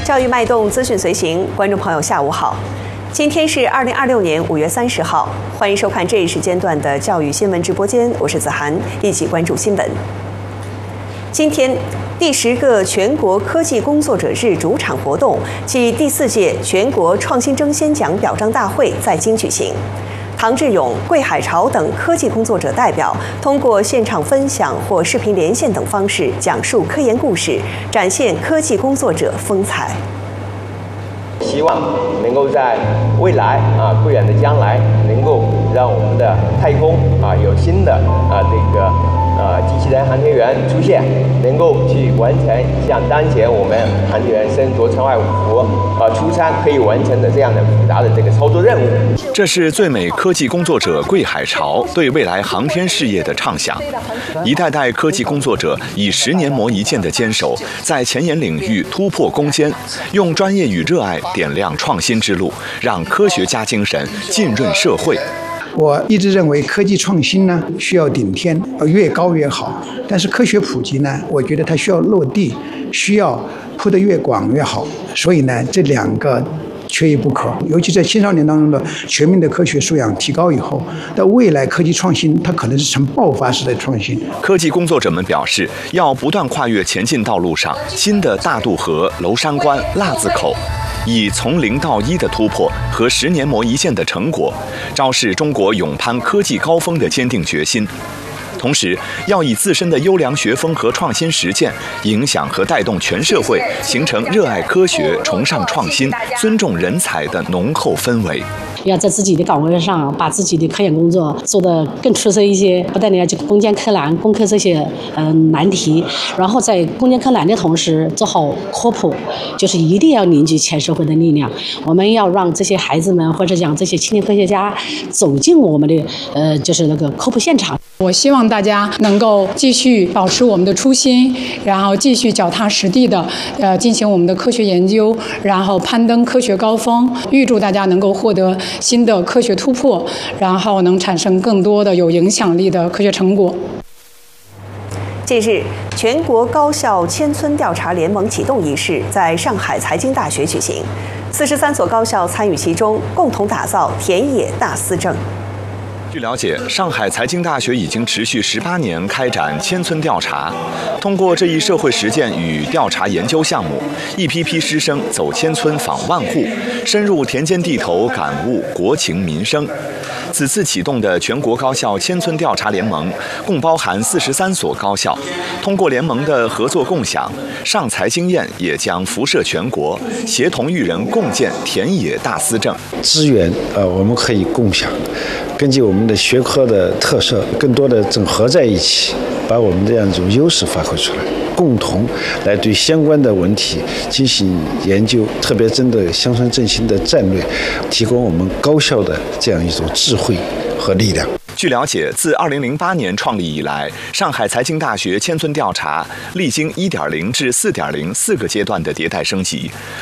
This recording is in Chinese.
教育脉动，资讯随行，观众朋友下午好。今天是2026年5月30号，欢迎收看这一时间段的教育新闻直播间，我是子涵，一起关注新闻。今天，第10个全国科技工作者日主场活动暨第4届全国创新争先奖表彰大会在京举行。唐志勇、桂海潮等科技工作者代表通过现场分享或视频连线等方式讲述科研故事，展现科技工作者风采。 希望能够在未来不远的将来，能够让我们的太空有新的机器人航天员出现，能够去完成像当前我们航天员身着船外服出舱可以完成的这样的复杂的这个操作任务。 这是最美科技工作者桂海潮对未来航天事业的畅想。一代代科技工作者以10年磨一剑的坚守，在前沿领域突破攻坚，用专业与热爱点亮创新之路，让科学家精神浸润社会。 我一直认为科技创新呢需要顶天，越高越好。但是科学普及呢，我觉得它需要落地，需要铺得越广越好。所以呢，这2个缺一不可。尤其在青少年当中的全民的科学素养提高以后，到未来科技创新它可能是呈爆发式的创新。 科技工作者们表示，要不断跨越前进道路上新的大渡河、娄山关、腊子口。以从0到1的突破和10年磨一剑的成果，昭示中国勇攀科技高峰的坚定决心。同时，要以自身的优良学风和创新实践，影响和带动全社会，形成热爱科学、崇尚创新、尊重人才的浓厚氛围。 要在自己的岗位上把自己的科研工作做得更出色一些，不但要去攻坚克难，攻克这些难题，然后在攻坚克难的同时做好科普，就是一定要凝聚全社会的力量。我们要让这些孩子们或者讲这些青年科学家走进我们的就是那个科普现场。 我希望大家能够继续保持我们的初心，然后继续脚踏实地的进行我们的科学研究，然后攀登科学高峰。预祝大家能够获得新的科学突破，然后能产生更多的有影响力的科学成果。 近日，全国高校迁村调查联盟启动仪式在上海财经大学举行，43所高校参与其中，共同打造田野大思政。 据了解，上海财经大学已经持续18年开展迁村调查。通过这一社会实践与调查研究项目，一批批师生走迁村访万户，深入田间地头，感悟国情民生。此次启动的全国高校迁村调查联盟，共包含43所高校。通过联盟的合作共享，上财经验也将辐射全国，协同育人共建田野大思政。 资源我们可以共享，根据我们的学科的特色，更多的整合在一起，把我们这样一种优势发挥出来，共同来对相关的问题进行研究，特别针对乡村振兴的战略，提供我们高校的这样一种智慧和力量。 据了解，自2008年创立以来，上海财经大学迁村调查历经1.0至4.0 4个阶段的迭代升级，